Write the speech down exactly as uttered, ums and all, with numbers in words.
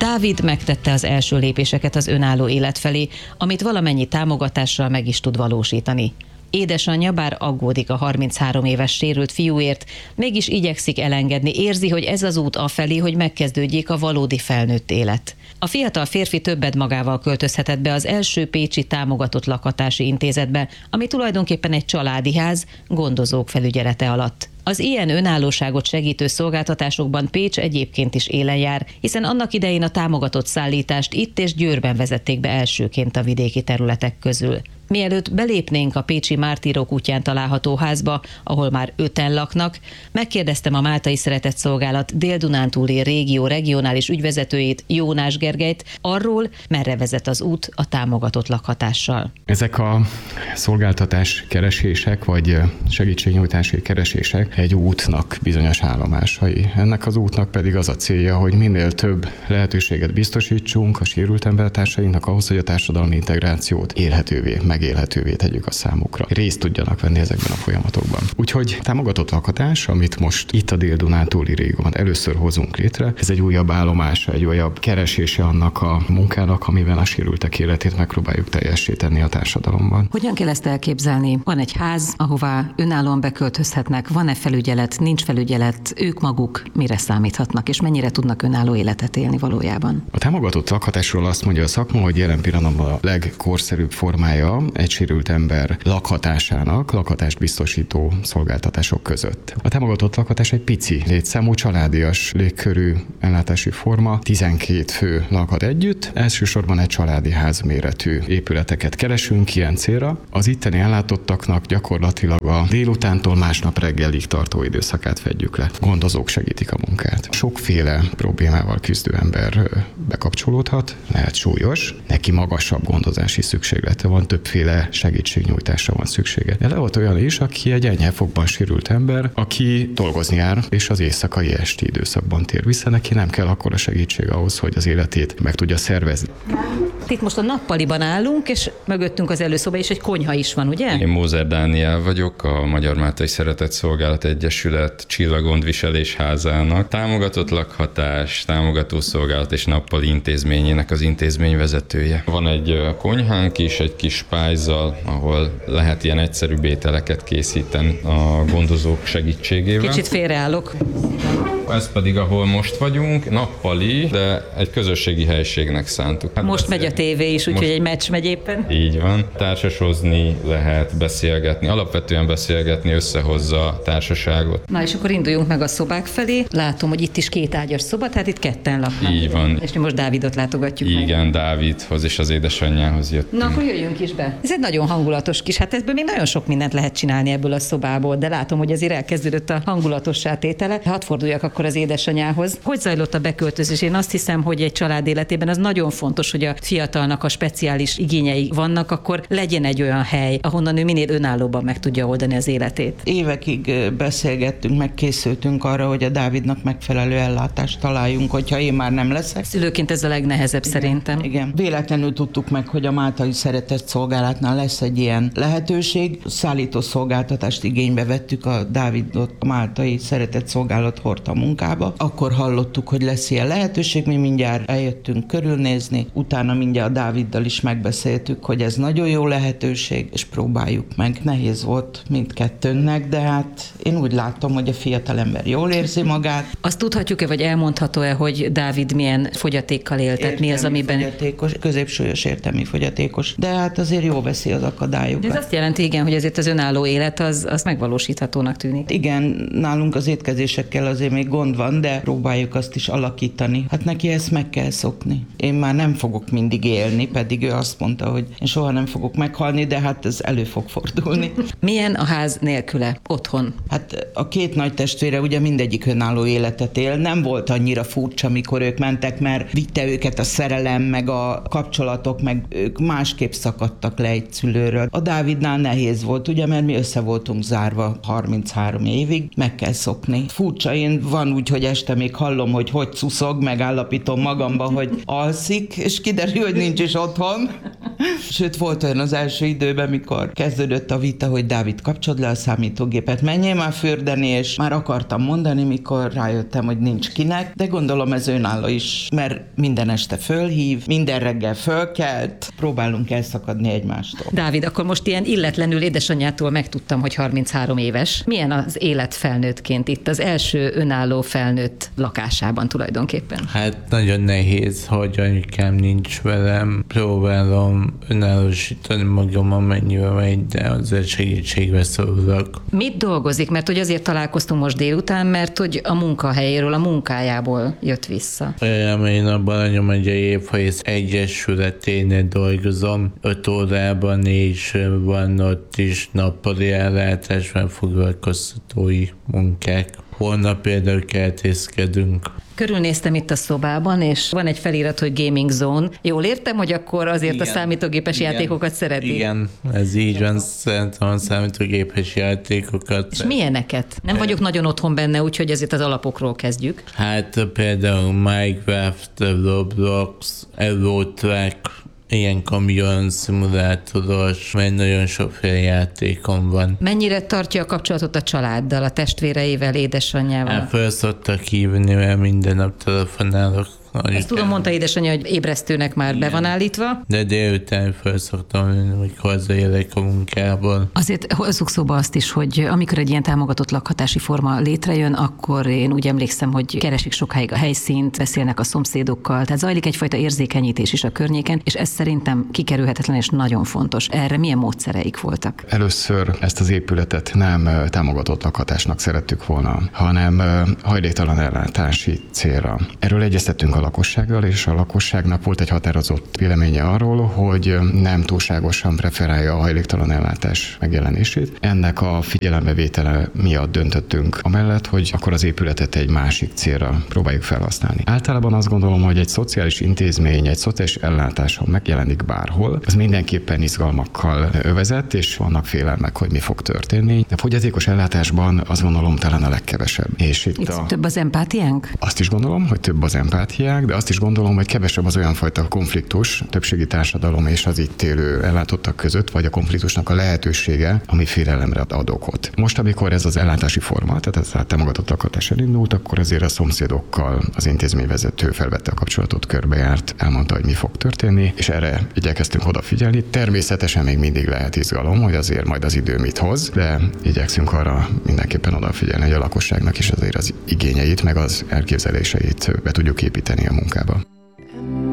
Dávid megtette az első lépéseket az önálló élet felé, amit valamennyi támogatással meg is tud valósítani. Édesanyja bár aggódik a harminchárom éves sérült fiúért, mégis igyekszik elengedni, érzi, hogy ez az út afelé, hogy megkezdődjék a valódi felnőtt élet. A fiatal férfi többet magával költözhetett be az első pécsi támogatott lakhatási intézetbe, ami tulajdonképpen egy családi ház, gondozók felügyelete alatt. Az ilyen önállóságot segítő szolgáltatásokban Pécs egyébként is élen jár, hiszen annak idején a támogatott szállítást itt és Győrben vezették be elsőként a vidéki területek közül. Mielőtt belépnénk a pécsi Mártírok útján található házba, ahol már öten laknak, megkérdeztem a Máltai Szeretett Szolgálat Dél-Dunántúli régió regionális ügyvezetőjét, Jónás Gergelyt arról, merre vezet az út a támogatott lakhatással. Ezek a szolgáltatás keresések, vagy segítségnyújtási keresések egy útnak bizonyos állomásai. Ennek az útnak pedig az a célja, hogy minél több lehetőséget biztosítsunk a sérült embertársainknak ahhoz, hogy a társadalmi integrációt élhetővé, megélhetővé tegyük a számukra. Részt tudjanak venni ezekben a folyamatokban. Úgyhogy támogatott lakhatás, amit most itt a Dél-Dunántúli régióban először hozunk létre, ez egy újabb állomása, egy újabb keresése annak a munkának, amiben a sérültek életét megpróbáljuk teljesíteni a társadalomban. Hogyan kell ezt elképzelni? Van egy ház, ahová önállóan beköltözhetnek, van-e felügyelet, nincs felügyelet, ők maguk mire számíthatnak, és mennyire tudnak önálló életet élni valójában? A támogatott lakhatásról azt mondja a szakma, hogy jelen pillanatban a legkorszerűbb formája egy sérült ember lakhatásának, lakhatást biztosító szolgáltatások között. A támogatott lakhatás egy pici létszámú, családias légkörű ellátási forma, tizenkét fő lakhat együtt, elsősorban egy családi házméretű épületeket keresünk ilyen célra. Az itteni ellátottaknak gyakorlatilag a délutántól másnap reggelig tartó időszakát fedjük le. Gondozók segítik a munkát. Sokféle problémával küzdő ember bekapcsolódhat, lehet súlyos, neki magasabb gondozási szükséglete van, többféle segítségnyújtásra van szüksége. De volt olyan is, aki egy enyhe fogban sérült ember, aki dolgozni jár, és az éjszakai esti időszakban tér vissza, neki nem kell akkora segítség ahhoz, hogy az életét meg tudja szervezni. Itt most a nappaliban állunk, és mögöttünk az előszoba, és egy konyha is van, ugye? Én Mózer Dániel vagyok, a Magyar Máltai Szeretett Szolgálat Egyesület Csillagondviselés házának támogatott lakhatás, támogató szolgálat és nappali intézményének az intézményvezetője. Van egy konyhánk is, egy kis pályzzal, ahol lehet ilyen egyszerű ételeket készíteni a gondozók segítségével. Kicsit félreállok. Ez pedig, ahol most vagyunk, nappali, de egy közösségi helységnek szántuk. Hát most megy a tévé is, úgyhogy egy meccs megy éppen. Így van. Társasozni lehet, beszélgetni. Alapvetően beszélgetni összehozza a társaságot. Na és akkor induljunk meg a szobák felé. Látom, hogy itt is két ágyas szoba, tehát itt ketten laknak. Így van. És mi most Dávidot látogatjuk meg. Igen, Dávidhoz és az édesanyjához jöttünk. Na akkor jöjjünk is be. Ez egy nagyon hangulatos kis, hát ebből még nagyon sok mindent lehet csinálni ebből a szobából, de látom, hogy azért elkezdődött a hangulatossá tétele. Hadd forduljak akkor az édesanyához. Hogy zajlott a beköltözés? Én azt hiszem, hogy egy család életében az nagyon fontos, hogy a fiatalnak a speciális igényei vannak, akkor legyen egy olyan hely, ahonnan ő minél önállóban meg tudja oldani az életét. Évekig beszélgettünk, megkészültünk arra, hogy a Dávidnak megfelelő ellátást találjunk, hogyha én már nem leszek. Szülőként ez a legnehezebb igen, szerintem. Igen. Véletlenül tudtuk meg, hogy a Máltai Szeretett Szolgálatnál lesz egy ilyen lehetőség. Szállító szolgáltatást igénybe vettük, a Dávidot a Máltai Szeretett Szolgálat hordta munkába. Akkor hallottuk, hogy lesz ilyen lehetőség, mi mindjárt eljöttünk körülnézni, utána mindjárt a Dáviddal is megbeszéltük, hogy ez nagyon jó lehetőség, és próbáljuk meg. Nehéz volt mindkettőnknek, de hát én úgy látom, hogy a fiatalember jól érzi magát. Azt tudhatjuk-e, vagy elmondható-e, hogy Dávid milyen fogyatékkal él? Tehát mi az, amiben... Fogyatékos, középsúlyos értelmi fogyatékos, de hát azért jó veszi az akadályokat. Ez azt jelenti, igen, hogy azért az önálló élet az, az megvalósíthatónak tűnik. Igen, nálunk az étkezésekkel azért még gond van, de próbáljuk azt is alakítani. Hát neki ezt meg kell szokni. Én már nem fogok mindig élni, pedig ő azt mondta, hogy én soha nem fogok meghalni, de hát ez elő fog fordulni. Milyen a ház nélküle, otthon? Hát a két nagy testvére ugye mindegyik önálló életet él. Nem volt annyira furcsa, amikor ők mentek, mert vitte őket a szerelem, meg a kapcsolatok, meg ők másképp szakadtak le egy szülőről. A Dávidnál nehéz volt, ugye, mert mi össze voltunk zárva harminchárom évig, meg kell szokni. Furcsa, én van úgy, hogy este még hallom, hogy hogy szuszog, megállapítom magamba, hogy alszik, és kiderül, hogy nincs is otthon. Sőt, volt olyan az első időben, mikor kezdődött a vita, hogy Dávid, kapcsold le a számítógépet, menjél már fürdeni, és már akartam mondani, mikor rájöttem, hogy nincs kinek, de gondolom ez önálló is, mert minden este fölhív, minden reggel fölkelt, próbálunk elszakadni egymástól. Dávid, akkor most ilyen illetlenül édesanyjától megtudtam, hogy harminchárom éves. Milyen az élet felnőttként itt, az első önálló felnőtt lakásában tulajdonképpen? Hát nagyon nehéz, hogy anyukám nincs velem. Próbálom önállósítani magam, amennyire megy, de azért segítségbe szorulok. Mit dolgozik? Mert hogy azért találkoztunk most délután, mert hogy a munkahelyéről, a munkájából jött vissza. Én a Baranya megyei Évfahész Egyesületénél dolgozom, öt órában, és van ott is nappali ellátásban foglalkoztatói munkák. Holnap például kertészkedünk. Körülnéztem itt a szobában, és van egy felirat, hogy Gaming Zone. Jól értem, hogy akkor azért igen, a számítógépes igen, játékokat szereti? Igen, ez így van, szeretem a számítógépes játékokat. És milyeneket? Nem vagyok nagyon otthon benne, úgyhogy azért az alapokról kezdjük. Hát például Minecraft, Roblox, Eurotrack, ilyen kamion szimulátoros, mert nagyon sokféle játékom van. Mennyire tartja a kapcsolatot a családdal, a testvéreivel, édesanyjával? Hát föl szoktak hívni, mert minden nap telefonálok. Ezt tudom, mondta édesanyja, hogy ébresztőnek már igen, be van állítva. De délután föl szoktam jönni, hogy hazaérek a munkából. Azért hozzuk szóba azt is, hogy amikor egy ilyen támogatott lakhatási forma létrejön, akkor én úgy emlékszem, hogy keresik sokáig a helyszínt, beszélnek a szomszédokkal, tehát zajlik egyfajta érzékenyítés is a környéken, és ez szerintem kikerülhetetlen és nagyon fontos. Erre milyen módszereik voltak? Először ezt az épületet nem támogatott lakhatásnak szerettük volna, hanem hajléktalan ellátási célra. Erről egyeztettünk a lakossággal, és a lakosságnak volt egy határozott véleménye arról, hogy nem túlságosan preferálja a hajléktalan ellátás megjelenését. Ennek a figyelembevétele miatt döntöttünk amellett, hogy akkor az épületet egy másik célra próbáljuk felhasználni. Általában azt gondolom, hogy egy szociális intézmény, egy szociális ellátás, ha megjelenik bárhol, az mindenképpen izgalmakkal övezett, és vannak félelmek, hogy mi fog történni. A fogyatékos ellátásban azt gondolom talán a legkevesebb. És itt, itt a... több az empátiánk? Azt is gondolom, hogy több az empátiánk, de azt is gondolom, hogy kevesebb az olyan fajta konfliktus többségi társadalom és az itt élő ellátottak között, vagy a konfliktusnak a lehetősége, ami félelemre ad okot. Most, amikor ez az ellátási forma, tehát ez a támogatott lakhatás elindult, akkor azért a szomszédokkal az intézményvezető felvette a kapcsolatot, körbejárt, elmondta, hogy mi fog történni, és erre igyekeztünk odafigyelni. Természetesen még mindig lehet izgalom, hogy azért majd az idő mit hoz, de igyekszünk arra mindenképpen odafigyelni, hogy a lakosságnak is azért az igényeit, meg az elképzeléseit be tudjuk építeni a munkába.